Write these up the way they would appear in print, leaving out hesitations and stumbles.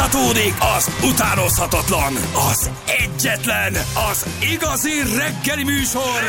Folytatódik az utánozhatatlan, az egyetlen, az igazi reggeli műsor,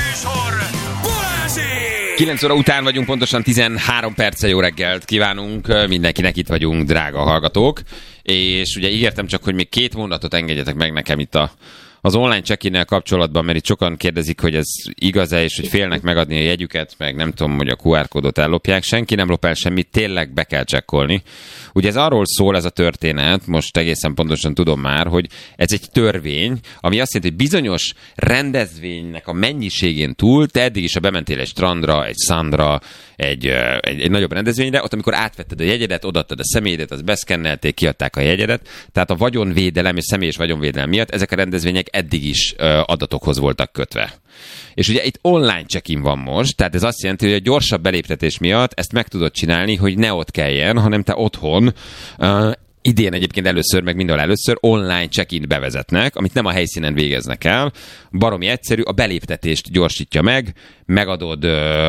Balázsék! 9 óra után vagyunk, pontosan 13 perce. Jó reggelt kívánunk mindenkinek, itt vagyunk, drága hallgatók. És ugye ígértem csak, hogy még 2 mondatot engedjetek meg nekem itt az online check-innel kapcsolatban, mert itt sokan kérdezik, hogy ez igaz-e, és hogy félnek megadni a jegyüket, meg nem tudom, hogy a QR kódot ellopják. Senki nem lop el semmit, tényleg be kell csekkolni. Ugye ez arról szól, ez a történet, most egészen pontosan tudom már, hogy ez egy törvény, ami azt jelenti, hogy bizonyos rendezvénynek a mennyiségén túl, te eddig is, ha bementél egy strandra, egy szandra, egy nagyobb rendezvényre, ott amikor átvetted a jegyedet, odaadtad a személyedet, azt beszkennelték, kiadták a jegyedet, tehát a vagyonvédelem és személyes vagyonvédelem miatt ezek a rendezvények eddig is adatokhoz voltak kötve. És ugye itt online check-in van most, tehát ez azt jelenti, hogy a gyorsabb beléptetés miatt ezt meg tudod csinálni, hogy ne ott kelljen, hanem te otthon, idén egyébként először, meg mindenhol először online check-in bevezetnek, amit nem a helyszínen végeznek el. Baromi egyszerű, a beléptetést gyorsítja meg, megadod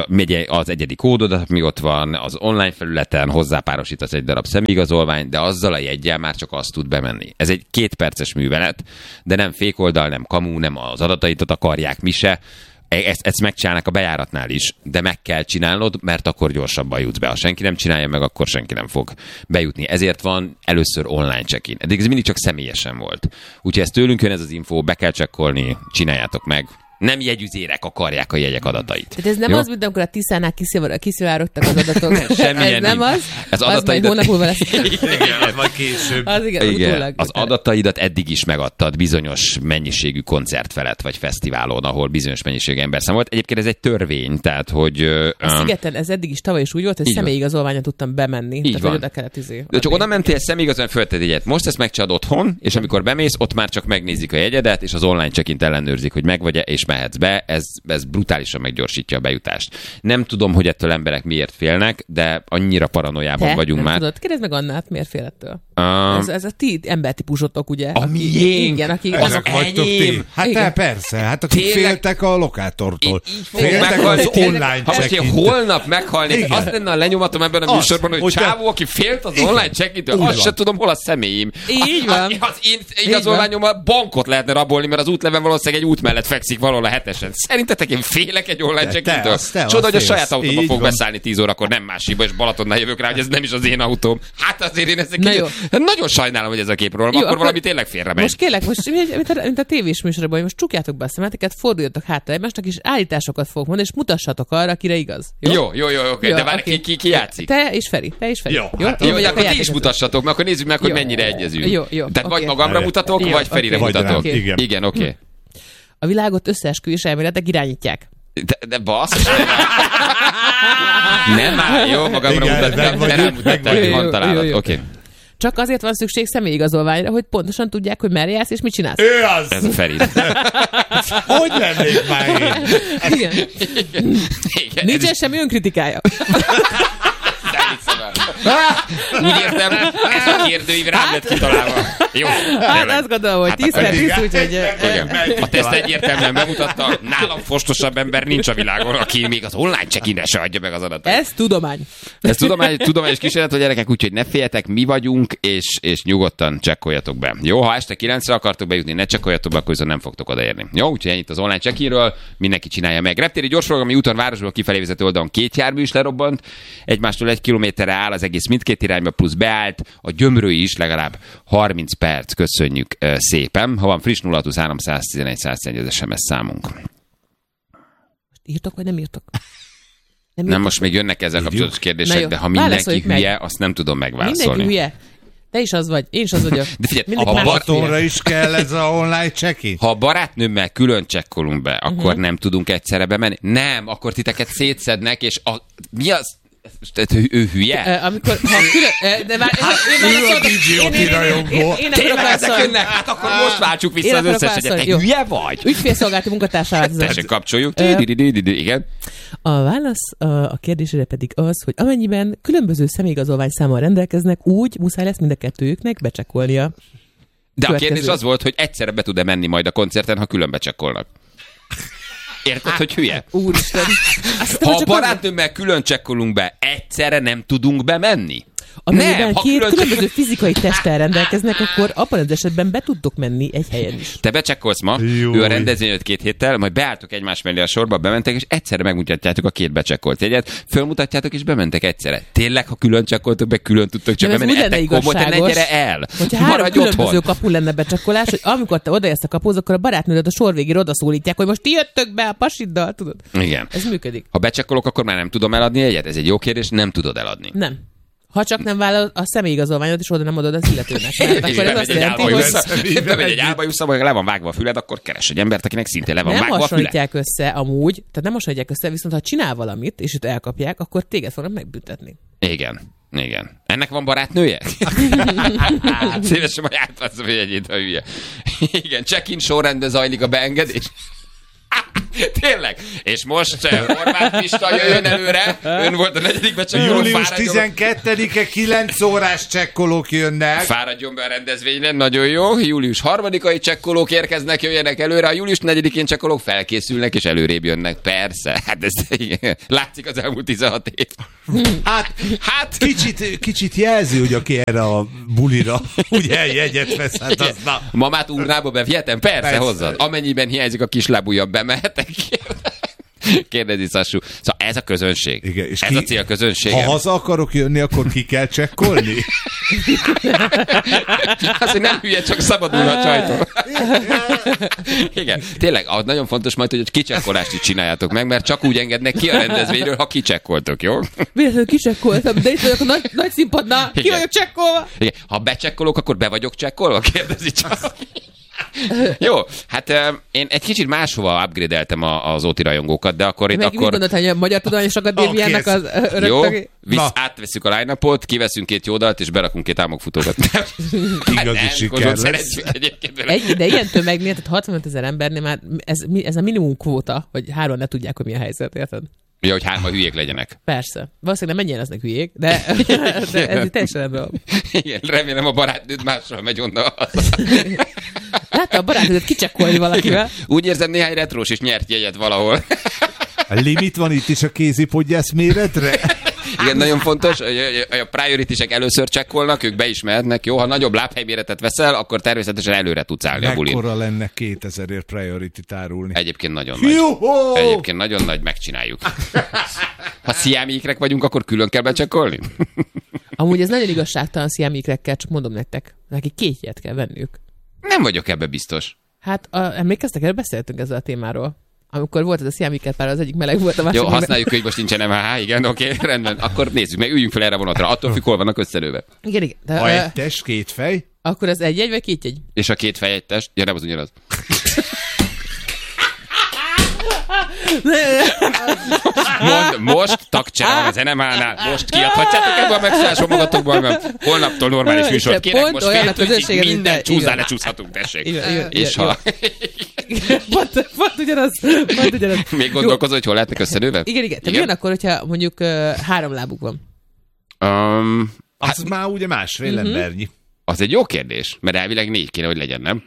az egyedi kódodat, ami ott van az online felületen, hozzápárosítasz egy darab személyigazolványt, de azzal a jeggyel már csak azt tud bemenni. Ez egy 2 perces művelet, de nem fékoldal, nem kamu, nem az adataidat akarják, mi se. Ezt megcsinálnak a bejáratnál is, de meg kell csinálnod, mert akkor gyorsabban jutsz be. Ha senki nem csinálja meg, akkor senki nem fog bejutni. Ezért van először online check-in. Eddig ez mindig csak személyesen volt. Úgyhogy ez tőlünk jön ez az info, be kell csekkolni, csináljátok meg. Nem jegyüzérek akarják a jegyek adatait. Tehát ez nem az, mint amikor a Tiszánál kiszivárogtak az adatok. Semmilyen ez nem nincs. Az majd hónap múlva lesz. Igen, vagy később. Az igen. Az adataidat eddig is megadtad bizonyos mennyiségű koncert felett, vagy fesztiválon, ahol bizonyos mennyiségű ember számolt. Egyébként ez egy törvény, tehát hogy... A Szigeten ez eddig is tavaly is úgy volt, hogy személyigazolványon tudtam bemenni. Így tehát, van. oda kellett de csak oda mentél, személyigazolvány fölted jegyet. Most ezt megcsinálod otthon, és amikor bemész, ott már csak megnézik a jegyedet, és az online check-int ellenőrzik, hogy megvagy-e, és mehetsz be. Ez brutálisan meggyorsítja a bejutást. Nem tudom, hogy ettől emberek miért félnek, de annyira paranoiában vagyunk már. Tudod, kérdezd meg Annát, miért fél ettől? Ez a ti embertípusotok, ugye? A miénk? Igen, akik Azok vagytok ti. Hát persze, hát akik féltek a lokátortól. Féltek az online check-intől. Holnap meghalni, az lenne a lenyomatom ebben a műsorban, hogy csávó, aki félt az online check-intől, azt se tudom, hol a személyim. Így van. Az én igazolványommal bankot lehetne rabolni, mert az útleven valószínűleg egy út mellett fekszik valahol a 7-esen. Szerintetek én félek egy online check-intől? Csoda, hogy a saját autóba fog beszállni 10 órakor, nem másiba, és Balatonnál jövök rá, hogy ez nem is az én autóm. Hát azért én ezt nagyon sajnálom, hogy ez a kép rólam, akkor valami tényleg félre megy. Most kérlek, mint a tévés műsorban, hogy most csukjátok be a szemeteket, forduljatok hátra egymásnak, és állításokat fogok mondani, és mutassatok arra, akire igaz. Jó, oké. De várj, ki játszik? Te és Feri. Jó, akkor ti is mutassatok, mert akkor nézzük meg, hogy mennyire egyezünk. Jó. Tehát vagy magamra mutatok, vagy Ferire mutatok. Igen, oké. A világot összeesküvés elméletek irányítják. De bassz. Nem már, jó, magamra mutattam, de nem mutattam, hogy van találat. Oké. Csak azért van szükség személyigazolványra, hogy pontosan tudják, hogy merre jársz és mit csinálsz. Ő az! Ez a Feri. Hogy lennék már én? Igen. Nincsen semmi önkritikája. Úgy értem, ez a kérdőív rám lett kitalálva. Jó. Hát azt gondolom, hogy 10-10, úgyhogy... A teszt egyértelműen bemutatta, nálam fostosabb ember nincs a világon, aki még az online check-inre se adja meg az adatot. Ez tudomány. Ez tudományos kísérlet, hogy gyerekek, úgyhogy ne féljetek, mi vagyunk, és nyugodtan csekkoljatok be. Jó, ha este 9-re akartok bejutni, ne csekkoljatok be, akkor viszont nem fogtok odaérni. Jó, úgyhogy ennyit az online check-inről, mindenki csinálja meg. Reptéri gyorsforgalmi úton városból kifelé vezető oldalon 2 jármű is lerobbant, egymástól 1 kilométerre áll az egész mindkét irányba, plusz beállt, a Gyömrői is legalább 30 perc, köszönjük szépen. Ha van friss 023 111 111 az SMS számunk. Most írtok, vagy nem írtok? Nem, most még jönnek ezzel kapcsolatos kérdések, de ha mindenki hülye, azt nem tudom megválaszolni. Mindenki hülye. Te is az vagy, én is az vagyok. De figyelj, a Balatonra is kell ez a online check-in? Ha a barátnőmmel külön csekkolunk be, akkor nem tudunk egyszerre bemenni? Nem, akkor titeket szétszednek, és mi az? Tehát ő hülye? Amikor, ha külön... De már... Ő a DJ-oti rajongó. Tényleg ezek jönnek? Hát akkor most váltsuk vissza az összes egyet. Te hülye vagy? Ügyfélszolgálati munkatársával. Tessék, kapcsoljuk. Igen. A válasz a kérdésére pedig az, hogy amennyiben különböző személyigazolványszámmal rendelkeznek, úgy muszáj lesz mind a kettőjüknek becsekkolnia. De a kérdés az volt, hogy egyszerre be tud-e menni majd a koncerten, ha külön becsekkolnak. Érted, hogy hülye? Úristen. Ha a barátnőmmel külön csekkolunk be, egyszerre nem tudunk bemenni? Amennyiben két különböző fizikai testtel rendelkeznek, akkor abban az esetben be tudtok menni egy helyen is. Te becsekkolsz ma, ő a rendezvény 2 héttel, majd beálltok egymás mellé a sorba, bementek, és egyszerre megmutatjátok a két becsekkolt jegyet, fölmutatjátok, és bementek egyszerre. Tényleg, ha külön csekkoltok be, külön tudtok csak bemenni, ettek komolyt, ne gyere el. Hogyha 3 különböző kapu lenne becsekkolás, hogy amikor te odaérsz a kapuhoz, akkor a barátnődet a sor végére odaszólítják, hogy most ti jöttök be a pasiddal, tudod? Igen. Ez működik. Ha becsekkolok, akkor már nem tudom eladni jegyet. Ez egy jó kérdés, nem tudod eladni. Nem. Ha csak nem vállal a személyigazolványot, és oda nem adod az illetőnek. Mert akkor ez azt jelenti, hogy... Bemegy egy álbajussza, vagy le van vágva a füled, akkor keres egy embert, akinek szintén le van vágva a füled. Nem hasonlítják össze amúgy, tehát nem hasonlítják össze, viszont ha csinál valamit, és itt elkapják, akkor téged fognak megbüntetni. Igen. Ennek van barátnője? Szívesen majd átpasszom, hogy egyébként a hülye. Igen, check-in sorrendben zajlik a beengedés. Tényleg. És most Horváth Pista jöjjön előre. Ön volt a 4. becsekkoló. Július 12-e 9 órás csekkolók jönnek. Fáradjon be a rendezvényre, nagyon jó. Július 3-ai csekkolók érkeznek, jöjjenek előre. A július 4-én csekkolók felkészülnek, és előrébb jönnek. Persze. Hát ez látszik az elmúlt 16 év. Hát kicsit jelzi, hogy aki erre a bulira ugye jegyet vesz, hát az na. Mamát urnába bevihetem? Persze, hozzad. Amennyiben hiányzik a kislábúja, bemehetek. Kérdezi Sassú. Szóval ez a közönség. Igen, és ez a cél közönség. Ha haza akarok jönni, akkor ki kell csekkolni? Az, hogy nem hülye, csak szabadul a csajtól. Igen, tényleg, nagyon fontos majd, hogy kicsekkolást is csináljátok meg, mert csak úgy engednek ki a rendezvényről, ha kicsekkoltok, jó? Véletlenül kicsekkoltam, de itt vagyok a nagy színpadnál, ki vagyok csekkolva? Igen. Ha becsekkolok, akkor be vagyok csekkolva? Kérdezi csak. Jó, hát én egy kicsit máshova upgrade-eltem az OTI rajongókat, de akkor itt akkor... Mit gondolt, hogy a Magyar Tudományos Akadémiának az öröktagi? Jó, átveszünk a line-upot, kiveszünk 2 jó dalt, és berakunk 2 álmokfutókat. Igazi siker lesz. De ilyen tömegnél, tehát 65 000 embernél már ez a minimum kvóta, hogy 3 ne tudják, hogy mi a helyzet, érted? Ja, hogy 3 hülyék legyenek. Persze. Valószínűleg nem mennyien lesznek hülyék, de ez itt teljesen ebben van. Igen, remélem a barátnőd másról megy onnan. Látta a barátnődet kicsekkolni valakivel? Úgy érzem, néhány retrós is nyert jegyet valahol. A limit van itt is a kézipodgyász méretre? Igen, nagyon fontos, hogy a priority-sek először csekkolnak, ők be is mehetnek, jó? Ha nagyobb lábhelyméretet veszel, akkor természetesen előre tudsz állni a bulin. Mekkora lenne 2000-ért priority-t árulni? Egyébként nagyon nagy. Juhó! Egyébként nagyon nagy, megcsináljuk. Ha sziámiikrek vagyunk, akkor külön kell becsekkolni? Amúgy ez nagyon igazságtalan sziámiikrekkel, csak mondom nektek, nekik 2 jegyet kell venniük. Nem vagyok ebbe biztos. Hát emlékeztek, erről beszéltünk ezzel a témáról. Amikor volt ez a sziámiket pár, az egyik meleg volt, a másik. Jó, használjuk, hogy most nincsen MHH, igen, oké, rendben. Akkor nézzük meg, üljünk fel erre a vonatra. Attól függ, hol vannak összelőve. Igen. De, ha egy test, 2 fej? Akkor az 1 jegy, vagy 2 jegy? És a 2 fej egy test? Ja, nem az ugyanaz. Most tagcsere van az NMH-nál, most kiadhatjátok ebből a megszállásról magatokból, mert holnaptól normális műsort kérek, most fél tűzig minden csúszán lecsúszhatunk, tessék. És ha... Pont ugyanaz. Még gondolkozol, hogy hol lehetnek összenőve? Igen. Te mi jön akkor, hogyha mondjuk 3 lábuk van? Az már ugye másfél embernyi. Az egy jó kérdés, mert elvileg 4 kéne, hogy legyen, nem?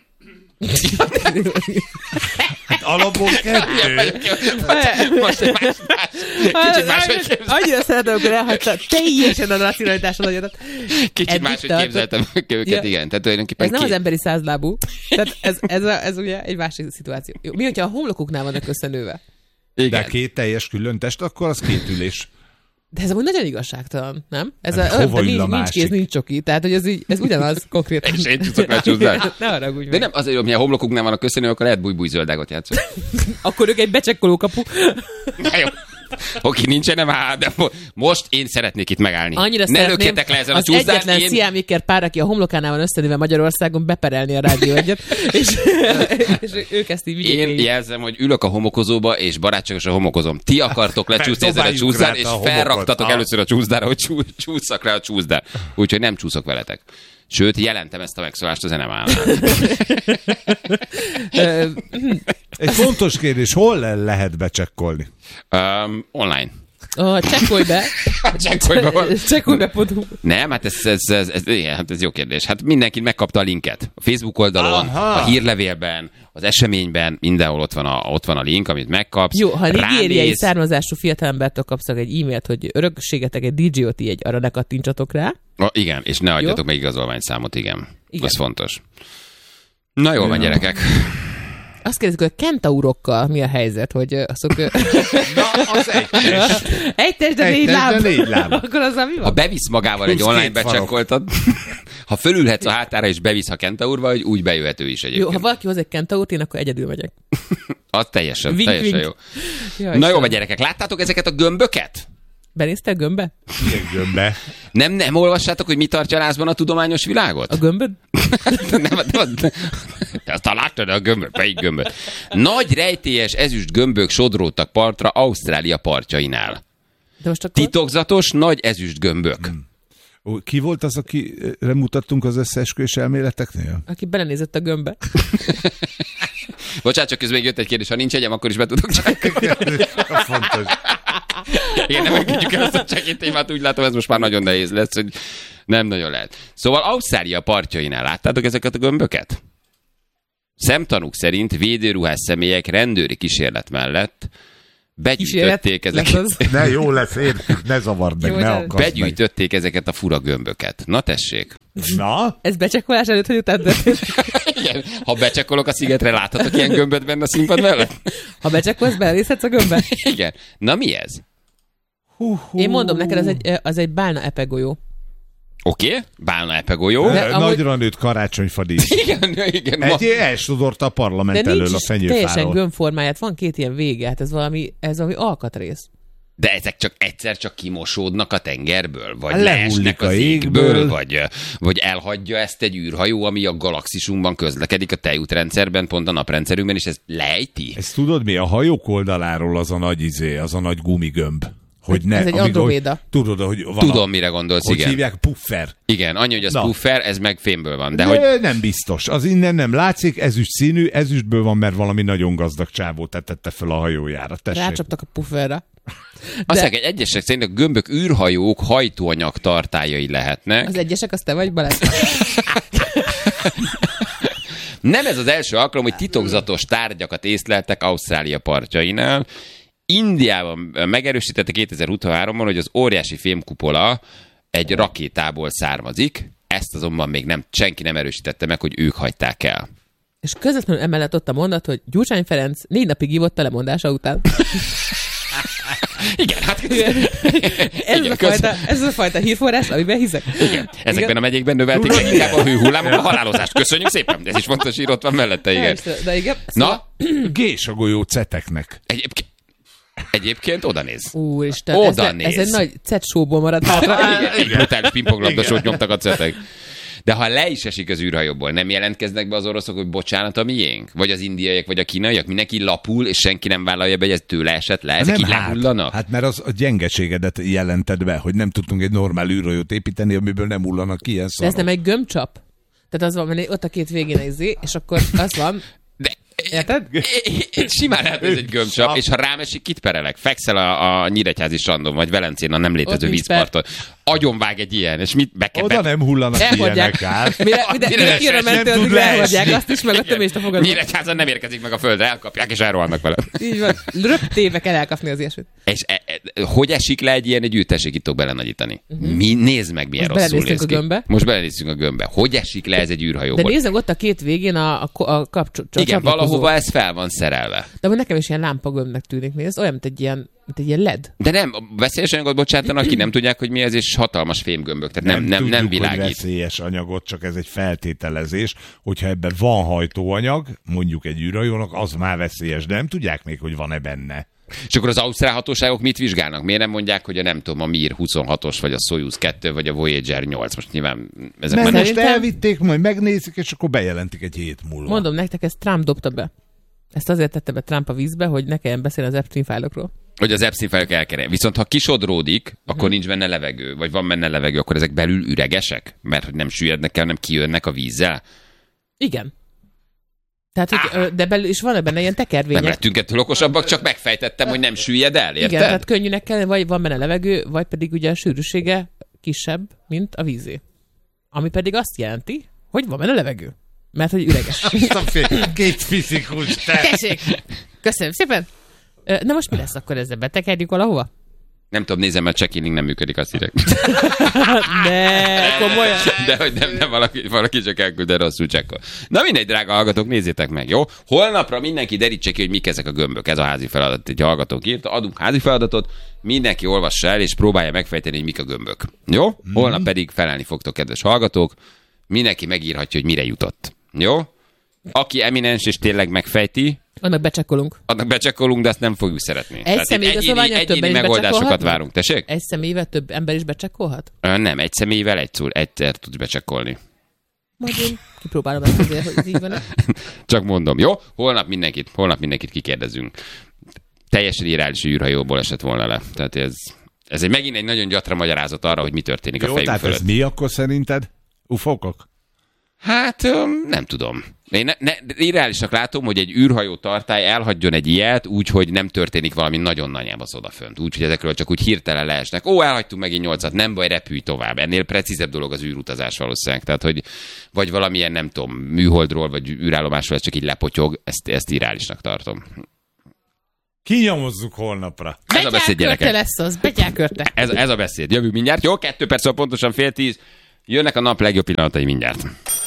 Hát alapból 2. Most egy kicsit máshogy képzeltem. Annyira szeretem, amikor elhagyta teljesen a racionalitásod. Kicsit máshogy képzeltem őket, igen. Tehát tulajdonképpen ez nem az emberi 100 lábú. Tehát ez ugye egy másik szituáció. Mi, hogyha a homlokuknál vannak összenőve? Igen. De 2 teljes külön test, akkor az 2 ülés. De ez amúgy nagyon igazságtalan, nem? Ez nincs kéz, nincs csoki. Tehát, hogy ez ugyanaz konkrétan. És én csúszok le csúszdál. Ne haragudj meg. De nem, azért, hogy a homlokuknál vannak köszönő, akkor lehet búj-búj-zöldágot játszani. Akkor ők egy becsekkoló kapu. Na jó. Oké, nincsen, de most én szeretnék itt megállni. Annyira ne lökjetek le ezen a csúszdán. Az egyetlen sziámiker pár, aki a homlokánál van összenőve Magyarországon, beperelni a Rádió 1-et, és ők ezt így vigyék. Én jelzem, hogy ülök a homokozóba, és barátságosan homokozom. Ti akartok lecsúszni ezen a csúszdán, és felraktatok először a csúszdára, hogy csúszszak rá a csúszdán. Úgyhogy nem csúszok veletek. Sőt, jelentem ezt a megszólást az NMH-nál. Egy fontos kérdés, hol lehet becsekkolni? Online. Csekkolj be. Csekkolj be. Nem, hát ez jó kérdés. Hát mindenki megkapta a linket. A Facebook oldalon, a hírlevélben, az eseményben, mindenhol ott van a link, amit megkapsz. Jó, ha nigériai származású fiatalembertől kapsz egy e-mailt, hogy örökségetek egy DJ-ot, így arra ne kattintsatok rá. Igen, és ne adjatok meg igazolványszámot, igen. Az fontos. Na jól van, gyerekek. Azt kérdezik, hogy a kentaurokkal mi a helyzet, hogy azok... Na, az egy test. Egy test, de négy láb. Akkor az mi van? Ha bevisz magával egy online becsekkoltad, ha fölülhetsz a hátára és bevisz a kentaurba, hogy úgy bejöhető is egyébként. Jó, ha valaki hoz egy kentaurt, én akkor egyedül megyek. Az teljesen jó. Na jó, gyerekek, láttátok ezeket a gömböket? Benéztél gömbbe? Milyen gömbbe? Nem olvassátok, hogy mi tartja lázban a tudományos világot? A gömböd? nem. Aztán láttad a gömböt, melyik gömböt? Nagy rejtélyes ezüst gömbök sodródtak partra Ausztrália partjainál. De most akkor... Titokzatos nagy ezüst gömbök. Ki volt az, akire mutattunk az összeesküvés elméleteknél? Aki belenézett a gömbbe. Bocsánat, csak közben jött egy kérdés, ha nincs egyem, akkor is be tudok csekkolni. Fontos. Igen, nem engedjük el azt a csekét témát, úgy látom, ez most már nagyon nehéz lesz, hogy nem nagyon lehet. Szóval Ausztrália partjainál láttátok ezeket a gömböket? Szemtanúk szerint védőruhás személyek rendőri kísérlet mellett begyűjtötték ezeket. Ne, jó lesz, ne zavard meg, ne akasd meg. Begyűjtötték ezeket a fura gömböket. Na tessék. Na? Ez becsekkolás előtt, hogy utána igen. Ha becsekkolok a szigetre, láthatok ilyen gömböt benne a színpad mellett? Ha becsekkolsz, belenézhetsz a gömbbe? Igen. Na mi ez? Én mondom neked, az egy bálna epegolyó. Oké, bálna epegolyó. Nagyra nőtt karácsonyfadíj. igen. Elsodorta a parlament elől a fenyőfáról. Teljesen gömbformáját, van két ilyen vége, hát ez valami alkatrész. De ezek egyszer csak kimosódnak a tengerből? Vagy leesnek az égből? Vagy elhagyja ezt egy űrhajó, ami a galaxisunkban közlekedik a tejútrendszerben, pont a naprendszerünkben, és ez lejti? Ezt tudod mi? A hajók oldaláról az a nagy gumigömb. Hogy ne, ez egy Androméda. Tudod, hogy van tudom, mire gondolsz, hogy igen. Hogy hívják? Puffer. Igen, annyi, hogy az puffer, ez meg fémből van. De hogy... Nem biztos. Az innen nem látszik, ezüst színű, ezüstből van, mert valami nagyon gazdag csávó tette fel a hajójára. Tessék. Rácsaptak a pufferre. Azt mondják, egy egyesek szerint a gömbök űrhajók hajtóanyag tartályai lehetnek. Az egyesek, az te vagy, Balázs? Nem ez az első alkalom, hogy titokzatos tárgyakat észleltek Ausztrália partjainál. Indiában megerősítette 2023-ban, hogy az óriási fémkupola egy rakétából származik. Ezt azonban még senki nem erősítette meg, hogy ők hagyták el. És közvetlenül emellett ott a mondat, hogy Gyurcsány Ferenc 4 napig ívott a lemondása után. Igen, hát ez a fajta hírforrás, amiben hiszek. Igen. Ezekben a megyékben növelték leginkább a hőhullámok a halálozást. Köszönjük szépen. Ez is fontos, hogy ott van mellette, igen. De igen. Na? Gésagolyó ceteknek. Egyébként oda néz. Úristen, néz. Ez egy nagy cet-showból maradt hátra. Igen. Brutális pingponglabdasót nyomtak a cetek. De ha le is esik az űrhajóból, nem jelentkeznek be az oroszok, hogy bocsánat, a miénk? Vagy az indiaiak, vagy a kínaiak? Mindenki lapul, és senki nem vállalja be, hogy ez tőle esett le? Ezek így lehullanak? Hát mert az a gyengeségedet jelented be, hogy nem tudtunk egy normál űrhajót építeni, amiből nem hullanak ki ilyen szarok. De ez nem egy gömbcsap? Tehát az van, ott a két végén és akkor az van... Érted? Simán lehet, ez egy gömbcsap, és ha rám esik, kit perelek? Fekszel a Nyíregyházi strandon, vagy Velencén a nem létező vízparton. Agyonvág egy ilyen, és mit oda nem hullanak ilyenek át. Mire kijön a mentőt, elhagyják azt is, meg a tömést a fogadót. Nyíregyházan nem érkezik meg a földre, elkapják, és elrohannak vele. Így van. Röptéve kell elkapni az ilyesmit. És hogy esik le egy ilyen együtt, tessék itt belenagyítani? Nézd meg, milyen rosszul néz ki. Most belenézzünk a gömbbe. Hogy esik le ez egy űrhajóból? De nézzük ott a két végén a kapcsolat. Igen, valahova ez fel van szerelve. De nekem is ilyen lámpagömbnek tűnik, nézd, olyan, mint egy ilyen LED. De nem, veszélyes anyagot bocsátanak ki, nem tudják, hogy mi ez, és hatalmas fémgömbök, tehát nem világít. Hogy veszélyes anyagot, csak ez egy feltételezés, hogyha ebben van hajtóanyag, mondjuk egy űrhajónak, az már veszélyes, de nem tudják még, hogy van-e benne. És akkor az ausztrál hatóságok mit vizsgálnak? Miért nem mondják, hogy a Mir 26-os, vagy a Soyuz 2, vagy a Voyager 8? Most nyilván ezek már most elvitték, majd megnézik, és akkor bejelentik egy hét múlva. Mondom nektek, ezt Trump dobta be. Ezt azért tette be Trump a vízbe, hogy ne kelljen beszélni az Epstein fájlokról. Hogy az Epstein fájlok elkerül. Viszont ha kisodródik, akkor nincs benne levegő, vagy van benne levegő, akkor ezek belül üregesek? Mert hogy nem süllyednek el, nem kijönnek a vízzel? Igen. Tehát, hogy, de belül is van benne ilyen tekervények. Nem lettünk ettől okosabbak, csak megfejtettem, hogy nem süllyed el, érted? Igen, tehát könnyűnek kell, vagy van benne levegő, vagy pedig ugye a sűrűsége kisebb, mint a vízé. Ami pedig azt jelenti, hogy van benne levegő. Mert hogy üreges. Két fizikus, te! Tessék! Köszönöm szépen! Na most mi lesz akkor ezzel? Betekerjük valahova? Nem tudom, nézem, mert check-inning nem működik, azt írek. Ne, komolyan. De hogy nem valaki csak elküldte rosszul csekkol. Na mindegy, drága hallgatók, nézzétek meg, jó? Holnapra mindenki derítse ki, hogy mik ezek a gömbök. Ez a házi feladat, egy hallgatók írta. Adunk házi feladatot, mindenki olvassa el, és próbálja megfejteni, hogy mik a gömbök. Jó? Holnap pedig felelni fogtok, kedves hallgatók. Mindenki megírhatja, hogy mire jutott. Jó? Aki eminens és tényleg megfejti, annak becsekkolunk, de azt nem fogjuk szeretni. Egy személyigazolványat többen is megoldásokat várunk. Tessék? Egy személyvel több ember is becsekkolhat? Nem, egy személyvel egyszer tudsz becsekkolni. Majd én kipróbálom ezt azért, hogy ez így van. Csak mondom, jó? Holnap mindenkit kikérdezünk. Teljesen irreális űrhajóból esett volna le. Tehát ez megint egy nagyon gyatra magyarázat arra, hogy mi történik a fejünk tehát fölött. ez mi akkor szerinted? Ufókok? Hát nem tudom. Én irreálisnak látom, hogy egy űrhajó tartály elhagyjon egy ilyet úgy, hogy nem történik valami nagyon nagyjábasz odafönt. Úgy, hogy ezekről csak úgy hirtelen leesnek. Elhagytunk megint 8-at, nem baj, repülj tovább. Ennél precízebb dolog az űrutazás valószínűleg. Tehát, hogy vagy valamilyen, nem tudom, műholdról, vagy űrállomásról, ez csak így lepotyog, ezt irreálisnak tartom. Kinyomozzuk holnapra. Ez a beszéd, gyerekek. lesz az, betyárkörte. Ez a beszéd. Jövünk mindjárt. Jó, 2 perc, pontosan 9:30. Jönnek a nap legjobb pillanatai mindjárt.